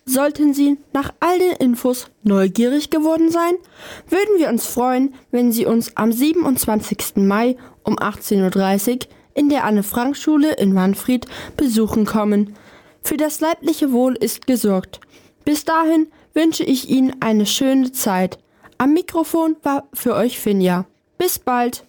Sollten Sie nach all den Infos neugierig geworden sein, würden wir uns freuen, wenn Sie uns am 27. Mai um 18:30 Uhr in der Anne-Frank-Schule in Wanfried besuchen kommen. Für das leibliche Wohl ist gesorgt. Bis dahin wünsche ich Ihnen eine schöne Zeit. Am Mikrofon war für euch Finja. Bis bald!